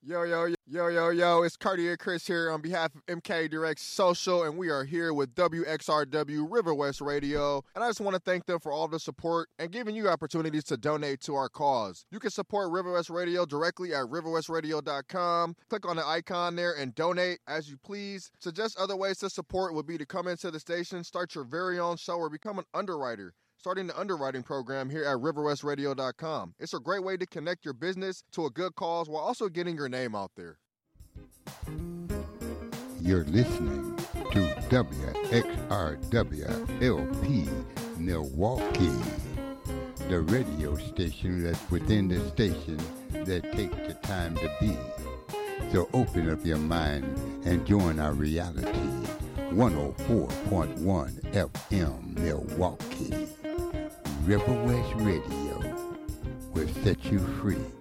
Yo, it's Cartier Chris here on behalf of MK Direct Social, and we are here with WXRW River West Radio. And I just want to thank them for all the support and giving you opportunities to donate to our cause. You can support River West Radio directly at riverwestradio.com. Click on the icon there and donate as you please. Suggest other ways to support would be to come into the station, start your very own show, or become an underwriter. Starting the underwriting program here at riverwestradio.com. It's a great way to connect your business to a good cause while also getting your name out there. You're listening to WXRW-LP Milwaukee, the radio station that's within the station that takes the time to be. So open up your mind and join our reality. 104.1 FM Milwaukee. River West Radio will set you free.